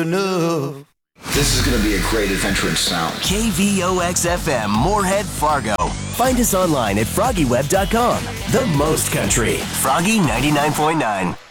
enough. This is going to be a great adventure in sound. KVOX FM, Moorhead, Fargo. Find us online at FroggyWeb.com. The most country. Froggy 99.9.